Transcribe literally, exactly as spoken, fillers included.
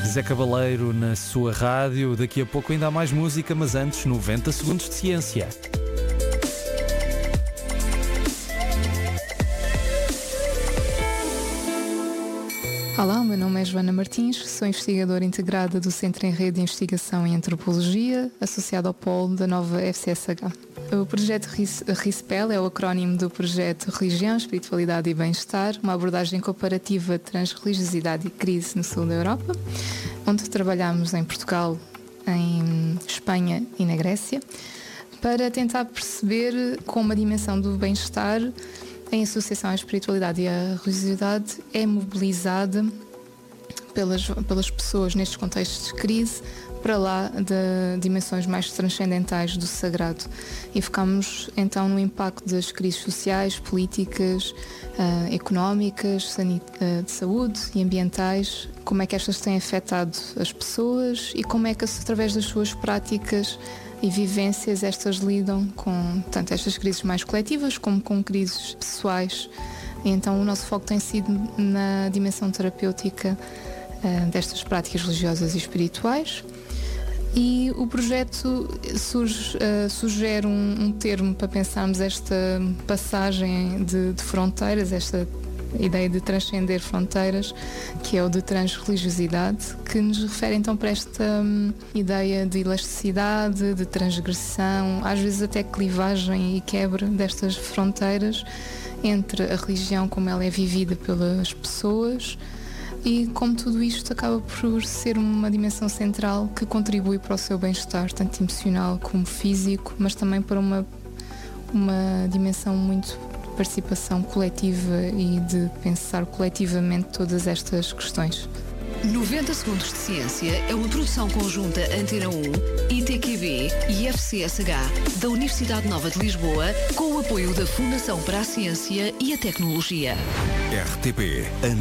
Zé Cabaleiro na sua rádio. Daqui a pouco ainda há mais música, mas antes noventa segundos de ciência. Olá, o meu nome é Joana Martins, sou investigadora integrada do Centro em Rede de Investigação em Antropologia, associada ao Polo da nova F C S H. O projeto RISPEL é o acrónimo do projeto Religião, Espiritualidade e Bem-Estar, uma abordagem comparativa de transreligiosidade e crise no sul da Europa, onde trabalhamos em Portugal, em Espanha e na Grécia, para tentar perceber como a dimensão do bem-estar em associação à espiritualidade e à religiosidade é mobilizada pelas, pelas pessoas nestes contextos de crise para lá de dimensões mais transcendentais do sagrado. E focamos então no impacto das crises sociais, políticas, uh, económicas, sanit- uh, de saúde e ambientais, como é que estas têm afetado as pessoas e como é que através das suas práticas e vivências estas lidam com tanto estas crises mais coletivas como com crises pessoais. E então o nosso foco tem sido na dimensão terapêutica uh, destas práticas religiosas e espirituais. E o projeto surge, uh, sugere um, um termo para pensarmos esta passagem de, de fronteiras, esta ideia de transcender fronteiras, que é o de transreligiosidade, que nos refere então para esta hum, ideia de elasticidade, de transgressão, às vezes até clivagem e quebra destas fronteiras entre a religião como ela é vivida pelas pessoas e como tudo isto acaba por ser uma dimensão central que contribui para o seu bem-estar, tanto emocional como físico, mas também para uma, uma dimensão muito de participação coletiva e de pensar coletivamente todas estas questões. noventa segundos de ciência é uma produção conjunta Antena um, I T Q B e F C S H da Universidade Nova de Lisboa, com o apoio da Fundação para a Ciência e a Tecnologia. R T P